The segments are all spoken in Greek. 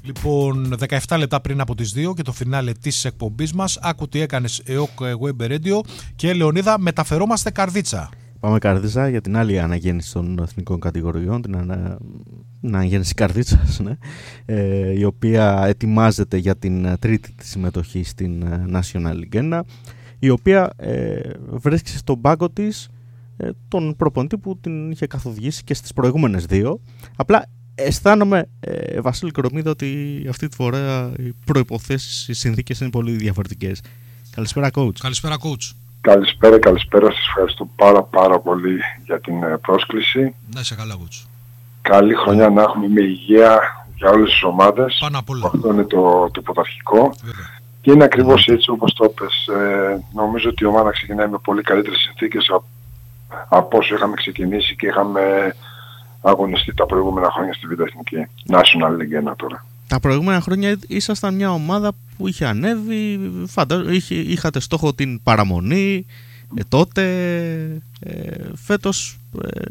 Λοιπόν, 17 λεπτά πριν από τις 2 και το φινάλε της εκπομπής μας. Άκου τι έκανες ΕΟΚ Web Radio και Λεωνίδα, μεταφερόμαστε Καρδίτσα. Πάμε Καρδίτσα για την άλλη αναγέννηση των εθνικών κατηγοριών, την αναγέννηση Καρδίτσας, ναι, η οποία ετοιμάζεται για την τρίτη της συμμετοχή στην National League 1, η οποία βρίσκει στον πάγκο της τον προπονητή που την είχε καθοδηγήσει και στις προηγούμενες δύο. Απλά αισθάνομαι, Βασίλη Κορομίδα, ότι αυτή τη φορά οι προϋποθέσεις, οι συνθήκες είναι πολύ διαφορετικές. Καλησπέρα, coach. Καλησπέρα, coach. Καλησπέρα. Σας ευχαριστώ πάρα πολύ για την πρόσκληση. Να είσαι καλά, coach. Καλή χρονιά να έχουμε με υγεία για όλες τις ομάδες. Πάνω απ' όλα. Αυτό είναι το πρωταρχικό. Βέβαια. Και είναι ακριβώς έτσι όπως το είπες. Νομίζω ότι η ομάδα ξεκινάει με πολύ καλύτερες συνθήκες από όσο είχαμε ξεκινήσει και είχαμε αγωνιστεί τα προηγούμενα χρόνια στη Β' Εθνική. National League 1 τώρα. Τα προηγούμενα χρόνια ήσασταν μια ομάδα που είχε ανέβει, είχατε στόχο την παραμονή, τότε φέτος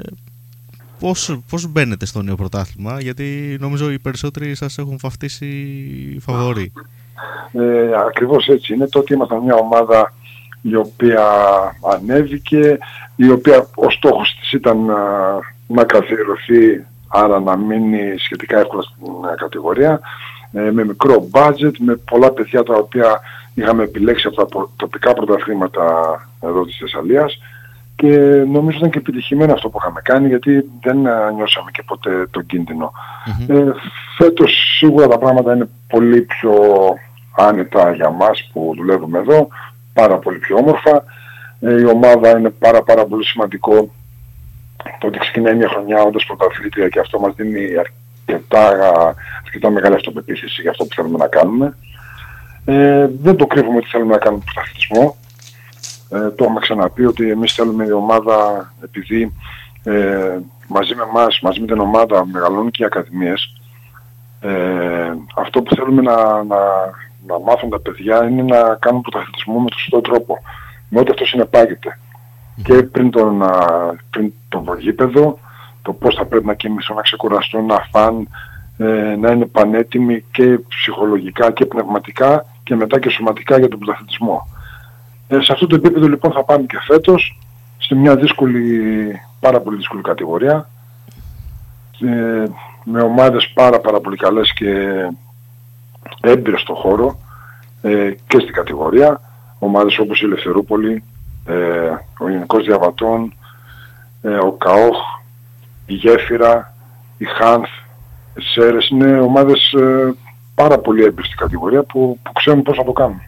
πώς μπαίνετε στο νέο πρωτάθλημα, γιατί νομίζω οι περισσότεροι σας έχουν βαφτίσει φαβορί. Ακριβώς έτσι είναι. Τότε ήμασταν μια ομάδα η οποία ανέβηκε, η οποία ο στόχος της ήταν να καθιερωθεί, άρα να μείνει σχετικά εύκολα στην κατηγορία, με μικρό budget, με πολλά παιδιά τα οποία είχαμε επιλέξει από τα τοπικά πρωταθλήματα εδώ της Θεσσαλίας, και νομίζω ήταν και επιτυχημένο αυτό που είχαμε κάνει, γιατί δεν νιώσαμε και ποτέ τον κίνδυνο. Φέτος σίγουρα τα πράγματα είναι πολύ πιο άνετα για μας που δουλεύουμε εδώ, πάρα πολύ πιο όμορφα. Η ομάδα είναι πάρα πολύ σημαντικό το ότι ξεκινάει μια χρονιά όντως πρωταθλήτρια, και αυτό μας δίνει αρκετά μεγάλη αυτοπεποίθηση για αυτό που θέλουμε να κάνουμε. Δεν το κρύβουμε ότι θέλουμε να κάνουμε πρωταθλητισμό. Το έχουμε ξαναπεί ότι εμείς θέλουμε η ομάδα, επειδή μαζί με εμάς, μαζί με την ομάδα μεγαλώνουν και οι ακαδημίες, αυτό που θέλουμε να μάθουν τα παιδιά είναι να κάνουν πρωταθλητισμό με τον σωστό τρόπο, με ό,τι αυτό συνεπάγεται. Και πριν το γήπεδο, το πώς θα πρέπει να κοιμηθούν, να ξεκουραστούν, να φαν, να είναι πανέτοιμοι και ψυχολογικά και πνευματικά και μετά και σωματικά για τον πρωταθλητισμό. Σε αυτό το επίπεδο λοιπόν θα πάμε και φέτος, σε μια πάρα πολύ δύσκολη κατηγορία, με ομάδες πάρα πολύ καλές και έμπειρες στον χώρο και στην κατηγορία, ομάδες όπως η Ελευθερούπολη, ο Γενικός Διαβατών, ο ΚΑΟΧ, η Γέφυρα, η Χάνθ, οι Σέρες. Είναι ομάδες πάρα πολύ έμπειρες στην κατηγορία που ξέρουν πώς να το κάνουν.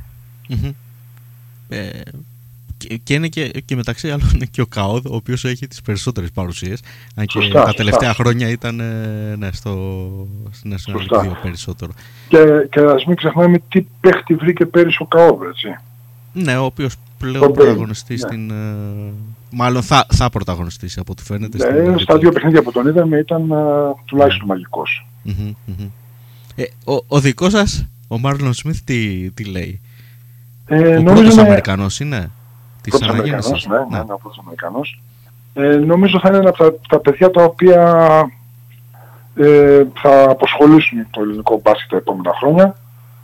Και είναι και μεταξύ άλλων είναι και ο ΚΑΟΔ, ο οποίος έχει τις περισσότερες παρουσίες, αν και τα τελευταία χρόνια ήταν στην National League 2 περισσότερο. Και ας μην ξεχνάμε τι παίχτη βρήκε πέρυσι ο ΚΑΟΔ, έτσι. Ναι, ο οποίος πλέον πρωταγωνιστεί στην... Μάλλον θα πρωταγωνιστήσει από ό,τι φαίνεται. Στα δύο παιχνίδια που τον είδαμε ήταν τουλάχιστον μαγικός. Ο δικός σας, ο Μάρλον Σμιθ, τι λέει? Ο πρώτος Αμερικανός είναι της αναγέννησης. Ναι, ο πρώτος Αμερικανός. Νομίζω θα είναι ένα από τα παιδιά τα οποία θα αποσχολήσουν το ελληνικό μπάσκετ τα επόμενα χρόνια.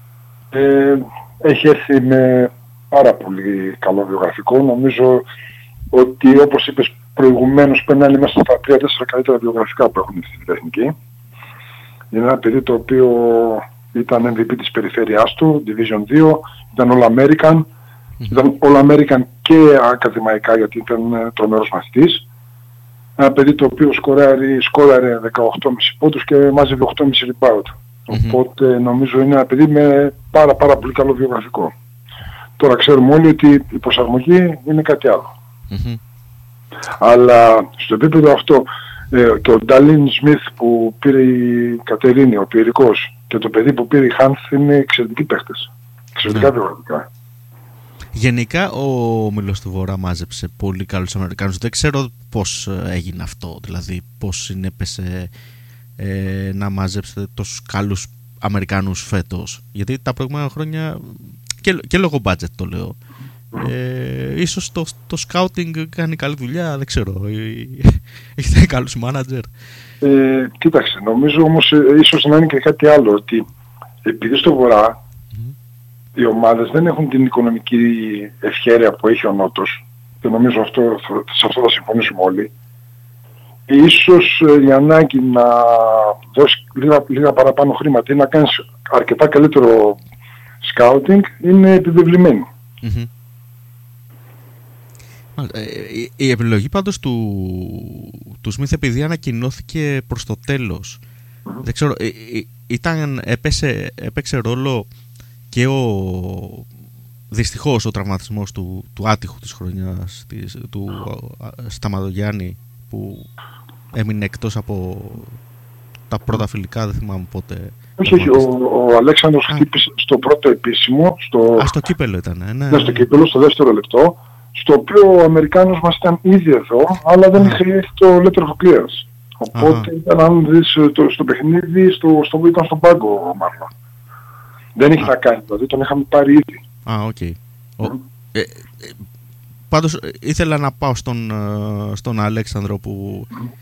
Έχει έρθει με πάρα πολύ καλό βιογραφικό. Νομίζω ότι, όπως είπες προηγουμένως, περνάει μέσα στα 3-4 καλύτερα βιογραφικά που έχουν στη Β' Εθνική. Είναι ένα παιδί το οποίο ήταν MVP της περιφέρειάς του, Division 2, ήταν All-American, ήταν All-American και ακαδημαϊκά, γιατί ήταν τρομερός μαθητής. Ένα παιδί το οποίο σκόραρε 18,5 πόντους και μάζευε 8,5 rebound. Οπότε νομίζω είναι ένα παιδί με πάρα πολύ καλό βιογραφικό. Τώρα ξέρουμε όλοι ότι η προσαρμογή είναι κάτι άλλο. Αλλά στο επίπεδο αυτό και ο Ντάλιν Σμιθ που πήρε η Κατερίνη, ο Πιερικός, και το παιδί που πήρε η Χάνθ είναι εξαιρετικοί παίχτες. Εξαιρετικά βιογραφικά. Γενικά ο Όμιλος του Βορρά μάζεψε πολύ καλούς Αμερικάνους. Δεν ξέρω πώς έγινε αυτό, δηλαδή πώς συνέπεσε να μάζεψε τόσους καλούς Αμερικάνους φέτος. Γιατί τα προηγούμενα χρόνια, και λόγω budget το λέω, ίσως το scouting κάνει καλή δουλειά, δεν ξέρω, έχετε καλούς manager. Κοίταξε, νομίζω όμως ίσως να είναι και κάτι άλλο, ότι επειδή στο Βορρά οι ομάδες δεν έχουν την οικονομική ευχέρεια που έχει ο Νότος, και νομίζω σε αυτό θα συμφωνήσουμε όλοι, ίσως η ανάγκη να δώσει λίγα παραπάνω χρήματα ή να κάνεις αρκετά καλύτερο σκάουτινγκ είναι επιβεβλημένη. Η επιλογή πάντως του Σμιθ, επειδή ανακοινώθηκε προς το τέλος, δεν ξέρω, έπαιξε ρόλο και δυστυχώς ο τραυματισμός του άτυχου της χρονιάς, του Σταματογιάννη, που έμεινε εκτός από τα φιλικά, δεν θυμάμαι πότε. Όχι, ο Αλέξανδρος χτύπησε στο πρώτο επίσημο. Στο κύπελλο ήταν. Ναι, στο κύπελλο, στο δεύτερο λεπτό. Στο οποίο ο Αμερικάνος μας ήταν ήδη εδώ, αλλά δεν είχε έρθει το letter of clearance. Οπότε ήταν, αν δεις στο παιχνίδι, ήταν στον πάγκο ο Μάρλον. Δεν είχε να κάνει, δηλαδή τον είχαμε πάρει ήδη. Οκ. Πάντως ήθελα να πάω στον Αλέξανδρο που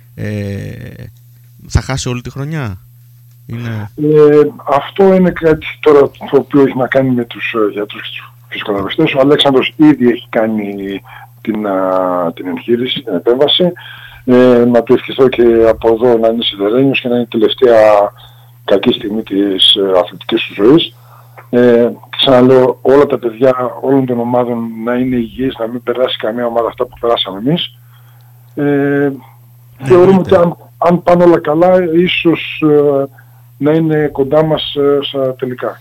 θα χάσει όλη τη χρονιά. Αυτό είναι κάτι τώρα το οποίο έχει να κάνει με τους γιατρούς φυσικοθεραπευτές. Ο Αλέξανδρος ήδη έχει κάνει την εγχείρηση, την επέμβαση. Να του ευχηθώ και από εδώ να είναι σιδερένιος και να είναι η τελευταία κακή στιγμή της αθλητικής του ζωής. Ξαναλέω, όλα τα παιδιά όλων των ομάδων να είναι υγιείς, να μην περάσει καμία ομάδα αυτά που περάσαμε εμείς. Θεωρούμε ότι αν πάνε όλα καλά, ίσως να είναι κοντά μας στα τελικά.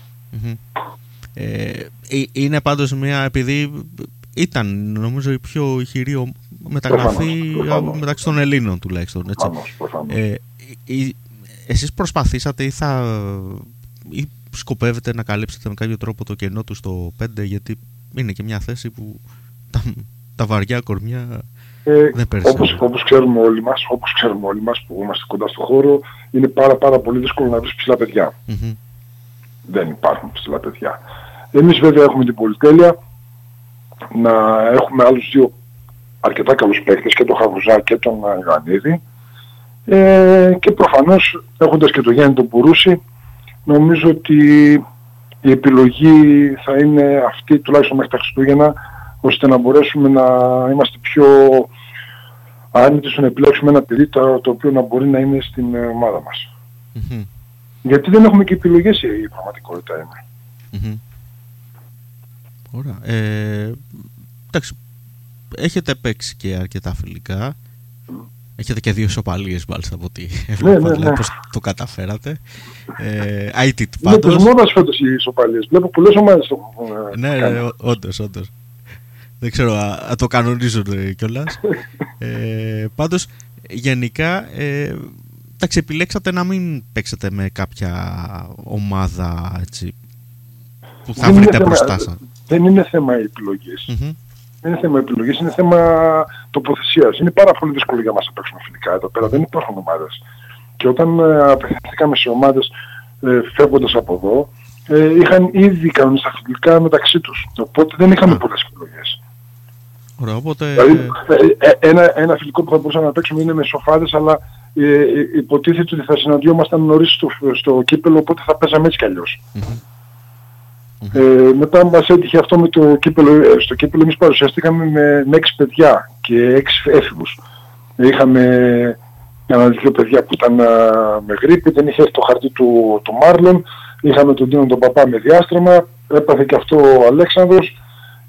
Είναι πάντως επειδή ήταν νομίζω η πιο ηχηρή μεταγραφή μεταξύ των Ελλήνων τουλάχιστον. Έτσι. Προφανώς. Εσείς προσπαθήσατε ή σκοπεύετε να καλύψετε με κάποιο τρόπο το κενό του στο 5, γιατί είναι και μια θέση που τα βαριά κορμιά δεν περισσεύουν. Όπως ξέρουμε όλοι μας που είμαστε κοντά στο χώρο, είναι πάρα πολύ δύσκολο να βρεις ψηλά παιδιά. Δεν υπάρχουν ψηλά παιδιά. Εμείς βέβαια έχουμε την πολυτέλεια να έχουμε άλλους δύο αρκετά καλούς παίκτες, και τον Χαβουζά και τον Ιωαννίδη, και προφανώς έχοντας και τον Γιάννη τον Πουρούση, νομίζω ότι η επιλογή θα είναι αυτή τουλάχιστον μέχρι τα Χριστούγεννα, ώστε να μπορέσουμε να είμαστε πιο άνετοι στο να επιλέξουμε ένα παιδί το οποίο να μπορεί να είναι στην ομάδα μας. Γιατί δεν έχουμε και επιλογές, η πραγματικότητα είναι. Ωραία. Εντάξει, έχετε παίξει και αρκετά φιλικά. Έχετε και 2 ισοπαλίες μάλιστα από ό,τι έβλεπα. Ναι. Πώς το καταφέρατε. IT πάντως. Είναι της μόδας φέτος οι ισοπαλίες. Βλέπω πολλές ομάδες το έχουν κάνει. Ναι, όντως. Δεν ξέρω αν το κανονίζουν κιόλας. Πάντως, γενικά, εντάξει, επιλέξατε να μην παίξετε με κάποια ομάδα έτσι, που θα βρείτε μπροστά σας. Δεν είναι θέμα επιλογής. Δεν είναι θέμα επιλογής, είναι θέμα τοποθεσίας. Είναι πάρα πολύ δύσκολο για μας να παίξουμε φιλικά εδώ πέρα. Δεν υπάρχουν ομάδες. Και όταν απευθυνθήκαμε σε ομάδες φεύγοντας από εδώ, είχαν ήδη κανονιστά φιλικά μεταξύ τους. Οπότε δεν είχαμε πολλές επιλογές. Ωραία, οπότε... Δηλαδή, ένα φιλικό που θα μπορούσαμε να παίξουμε είναι με σοφάδες, αλλά υποτίθεται ότι θα συναντιόμασταν νωρίς στο κύπελλο, οπότε θα παίζαμε έτσι κι αλλιώς. Μετά μας έτυχε αυτό με το κύπελλο. Στο κύπελλο εμείς παρουσιαστήκαμε με 6 παιδιά και 6 έφηβους. Είχαμε ένα 2 παιδιά που ήταν με γρίπη, δεν είχε έρθει το χαρτί του Μάρλον. Είχαμε τον Τίνο τον Παπά με διάστρεμα, έπαθε και αυτό ο Αλέξανδρος.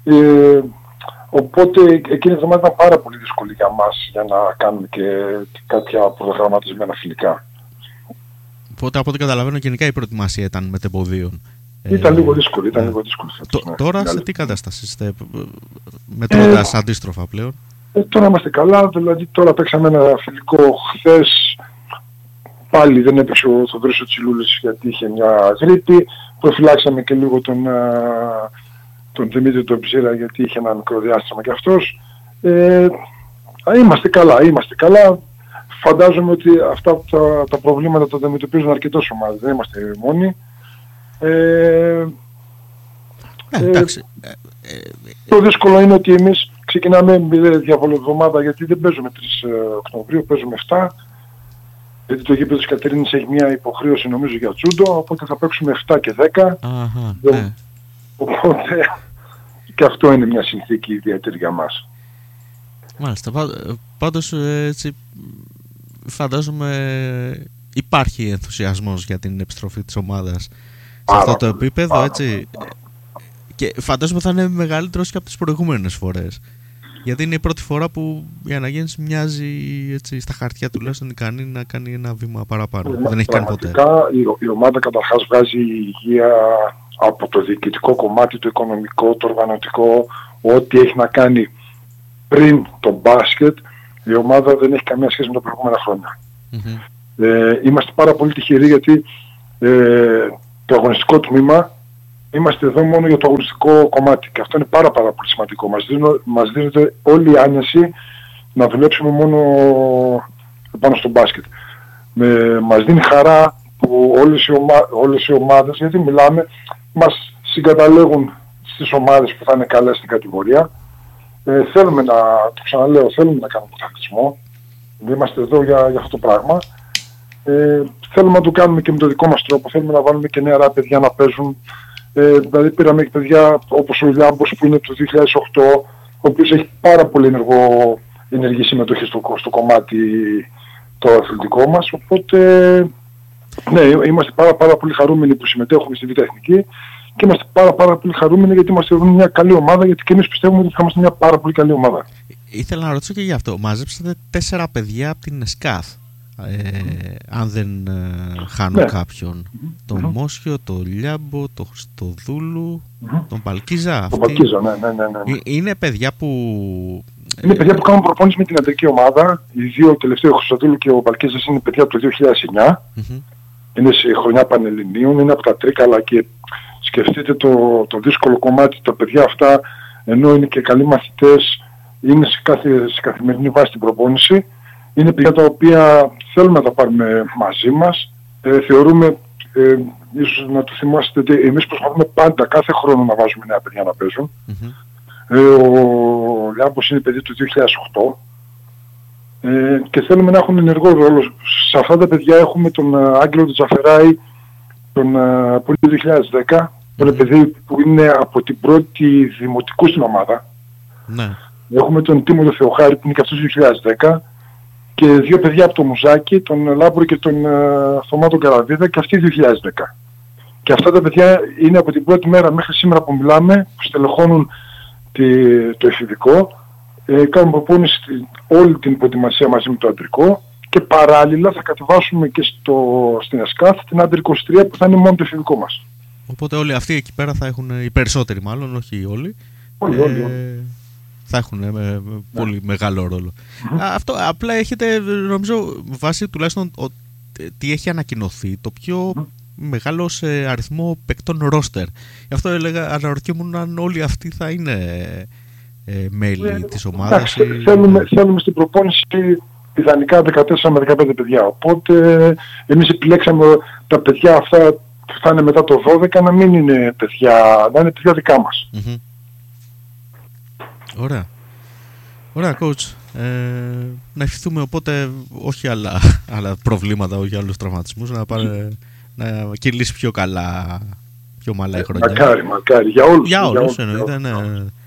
Οπότε εκείνη η εβδομάδα ήταν πάρα πολύ δύσκολη για μας για να κάνουμε και κάποια προγραμματισμένα φιλικά. Οπότε από ό,τι καταλαβαίνω γενικά η προετοιμασία ήταν μετεμποδίων. Ήταν λίγο δύσκολη. Τώρα σε τι κατάσταση είστε, μετρώντας αντίστροφα πλέον? Τώρα είμαστε καλά, δηλαδή τώρα παίξαμε ένα φιλικό χθες. Πάλι δεν έπαιξε ο Θοδωρής ο Τσιλούλης γιατί είχε μια γρίπη. Προφυλάξαμε και λίγο τον Δημήτρη τον Ψήρα γιατί είχε ένα μικρό διάστημα κι αυτός. Είμαστε καλά. Φαντάζομαι ότι αυτά τα προβλήματα τα αντιμετωπίζουν αρκετές ομάδες. Δεν είμαστε μόνοι. Το δύσκολο είναι ότι εμείς ξεκινάμε διαβολοβδομάδα γιατί δεν παίζουμε 3 Οκτωβρίου, παίζουμε 7. Γιατί το γήπεδο της Κατερίνης έχει μια υποχρέωση νομίζω για τζούντο, οπότε θα παίξουμε 7 και 10. Αχα, ναι. Οπότε και αυτό είναι μια συνθήκη ιδιαίτερη για μας. Μάλιστα. Πάντως έτσι, φαντάζομαι υπάρχει ενθουσιασμός για την επιστροφή της ομάδας σε αυτό το επίπεδο, έτσι. Και φαντάζομαι θα είναι μεγαλύτερος και από τις προηγούμενες φορές. Γιατί είναι η πρώτη φορά που η αναγέννηση μοιάζει, έτσι, στα χαρτιά τουλάχιστον, ικανή να κάνει ένα βήμα παραπάνω. Δεν έχει κάνει ποτέ. Η ομάδα καταρχάς βγάζει υγεία από το διοικητικό κομμάτι, το οικονομικό, το οργανωτικό, ό,τι έχει να κάνει πριν το μπάσκετ. Η ομάδα δεν έχει καμία σχέση με τα προηγούμενα χρόνια. Είμαστε πάρα πολύ τυχεροί γιατί το αγωνιστικό τμήμα είμαστε εδώ μόνο για το αγωνιστικό κομμάτι και αυτό είναι πάρα πολύ σημαντικό. Μας δίνεται όλη η άνεση να δουλέψουμε μόνο πάνω στο μπάσκετ. Μας δίνει χαρά που όλες οι ομάδες, γιατί μας συγκαταλέγουν στις ομάδες που θα είναι καλές στην κατηγορία. Θέλουμε να κάνουμε πρωταθλητισμό. Είμαστε εδώ για αυτό το πράγμα. Θέλουμε να το κάνουμε και με το δικό μας τρόπο. Θέλουμε να βάλουμε και νεαρά παιδιά να παίζουν. Δηλαδή πήραμε και παιδιά όπως ο Λιάμπος που είναι το 2008, ο οποίος έχει πάρα πολύ ενεργή συμμετοχή στο κομμάτι το αθλητικό μας. Οπότε ναι, είμαστε πάρα πολύ χαρούμενοι που συμμετέχουμε στη Β' Εθνική και είμαστε πάρα πολύ χαρούμενοι γιατί είμαστε εδώ μια καλή ομάδα, γιατί και εμείς πιστεύουμε ότι θα είμαστε μια πάρα πολύ καλή ομάδα. Ήθελα να ρωτήσω και γι' αυτό. Μαζέψατε 4 παιδιά από την ΕΣΚΑΘ. Αν δεν χάνω κάποιον. Τον Μόσιο, τον Λιάμπο, τον Χριστοδούλου, τον Παλκίζα. Τον Παλκίζα, ναι. Είναι παιδιά που... Είναι παιδιά που κάνουν προπόνηση με την αντρική ομάδα. Οι δύο τελευταίοι, ο Χριστοδούλου και ο Παλκίζας, είναι παιδιά από το 2009. Είναι σε χρονιά Πανελληνίων, είναι από τα Τρίκαλα και σκεφτείτε το δύσκολο κομμάτι. Τα παιδιά αυτά, ενώ είναι και καλοί μαθητές, είναι σε καθημερινή βάση την προπόνηση. Είναι παιδιά τα οποία θέλουμε να τα πάρουμε μαζί μας. Θεωρούμε, ίσως να το θυμάστε, ότι εμείς προσπαθούμε πάντα κάθε χρόνο να βάζουμε νέα παιδιά να παίζουν. Ο Λιάμπος είναι παιδί του 2008 και θέλουμε να έχουν ενεργό ρόλο. Σε αυτά τα παιδιά έχουμε τον Άγγελο του Τζαφεράη, που είναι το 2010, ένα παιδί που είναι από την πρώτη δημοτικού στην ομάδα. Έχουμε τον Τίμο του Θεοχάρη που είναι και αυτός το 2010. Και 2 παιδιά από το Μουζάκι, τον Λάμπρο και τον Θωμά τον Καραβίδα, και αυτοί 2010. Και αυτά τα παιδιά είναι από την πρώτη μέρα μέχρι σήμερα που μιλάμε, που στελεχώνουν το εφηβικό, κάνουν προπόνηση όλη την προετοιμασία μαζί με το αντρικό και παράλληλα θα κατεβάσουμε και στην ΕΣΚΑΘ την άντρη 23 που θα είναι μόνο το εφηβικό μας. Οπότε όλοι αυτοί εκεί πέρα θα έχουν, οι περισσότεροι μάλλον, όχι όλοι. Όλοι. Θα έχουν πολύ μεγάλο ρόλο. Αυτό απλά έχετε, νομίζω, βάσει τουλάχιστον τι έχει ανακοινωθεί, το πιο μεγάλο σε αριθμό παικτών ρόστερ. Γι' αυτό έλεγα, αναρωτιόμουν αν όλοι αυτοί θα είναι μέλη της ομάδας. Θέλουμε στην προπόνηση ιδανικά 14 με 15 παιδιά. Οπότε εμείς επιλέξαμε τα παιδιά αυτά που θα είναι μετά το 12 να μην είναι παιδιά, να είναι παιδιά δικά μας. Ωραία coach. Να ευχηθούμε οπότε όχι άλλα προβλήματα, όχι άλλους τραυματισμούς, να κυλήσει πιο καλά, πιο μαλά η χρονιά. Μακάρι, για όλους εννοείται, ναι.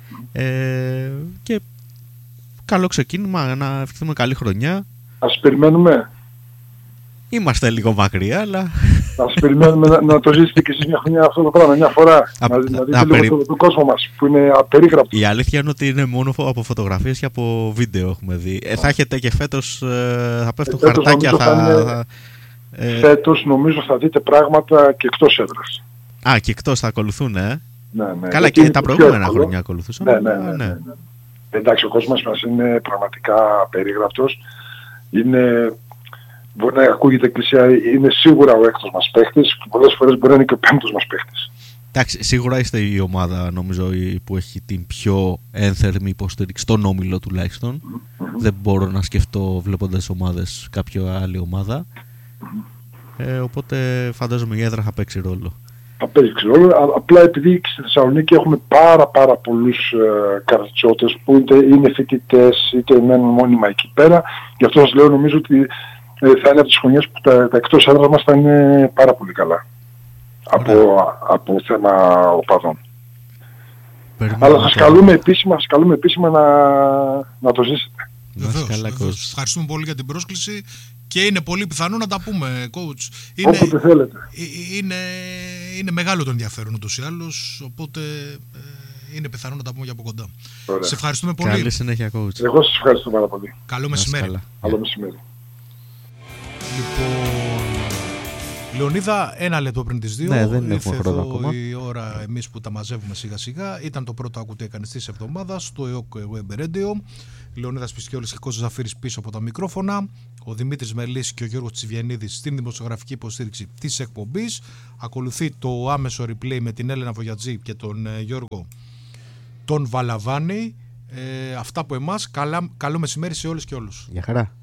Και καλό ξεκίνημα, να ευχηθούμε καλή χρονιά. Ας περιμένουμε. Είμαστε λίγο μακριά, αλλά... Ας περιμένουμε να το ζήσετε και εσείς μια χρονιά αυτό το πράγμα, μια φορά. Να δείτε λίγο τον κόσμο μας, που είναι απερίγραπτο. Η αλήθεια είναι ότι είναι μόνο από φωτογραφίες και από βίντεο έχουμε δει. Θα έχετε και φέτος, θα πέφτουν χαρτάκια, φέτος νομίζω θα δείτε πράγματα και εκτός έδρας. Και εκτός θα ακολουθούν, Ναι. Καλά, και τα προηγούμενα χρόνια ακολουθούσαν. Ναι. Εντάξει, ο κόσμος μας είναι πραγματικά απερίγραπτος. Μπορεί να ακούγεται εκκλησία, είναι σίγουρα ο έκτος μας παίχτης και πολλές φορές μπορεί να είναι και ο πέμπτος μας παίχτης. Εντάξει, σίγουρα είστε η ομάδα, νομίζω, που έχει την πιο ένθερμη υποστήριξη, στον όμιλο τουλάχιστον. Δεν μπορώ να σκεφτώ, βλέποντας ομάδες, κάποια άλλη ομάδα. Οπότε φαντάζομαι η έδρα θα παίξει ρόλο. Θα παίξει ρόλο, απλά επειδή στη Θεσσαλονίκη έχουμε πάρα πολλούς καρδιτσότες που είτε είναι φοιτητές είτε μένουν μόνιμα εκεί πέρα. Γι' αυτό σας λέω, νομίζω ότι θα είναι από τις χρονιές που τα εκτός έδρας μας θα είναι πάρα πολύ καλά. Από θέμα οπαδών. Αλλά σας καλούμε επίσημα να το ζήσετε. Βεβαίως. Ευχαριστούμε πολύ για την πρόσκληση και είναι πολύ πιθανό να τα πούμε, coach. Όποτε θέλετε. Είναι μεγάλο το ενδιαφέρον ούτως ή άλλως, οπότε είναι πιθανό να τα πούμε για από κοντά. Ωραία. Σε ευχαριστούμε πολύ. Καλή συνέχεια, coach. Εγώ σας ευχαριστώ πάρα πολύ. Καλό μεσημέρι. Καλό μεσημέρι. Λοιπόν, Λεωνίδα, 1 λεπτό πριν τις 2. Ναι, δεν έχουμε χρόνο ακόμα. Η ώρα εμείς που τα μαζεύουμε σιγά σιγά. Ήταν το πρώτο «Ακούτε έκανες» της εβδομάδας στο ΕΟΚ Web Radio. Λεωνίδας Πισκιόλης και Κώστας Ζαφύρης πίσω από τα μικρόφωνα. Ο Δημήτρης Μελής και ο Γιώργος Τσιβιανίδης στην δημοσιογραφική υποστήριξη της εκπομπής. Ακολουθεί το άμεσο replay με την Έλενα Βογιατζή και τον Γιώργο τον Βαλαβάνη. Αυτά από εμάς. Καλό μεσημέρι σε όλες και όλους. Γεια χαρά.